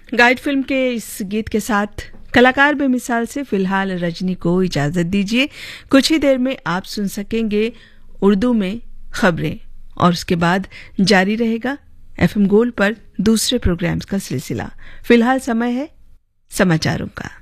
Guide film के इस गीत के साथ कलाकार बेमिसाल से फिलहाल रजनी को इजाजत दीजिए। कुछ ही देर में आप सुन सकेंगे उर्दू में खबरें और उसके बाद जारी रहेगा एफएम गोल्ड पर दूसरे प्रोग्राम्स का सिलसिला। फिलहाल समय है समाचारों का।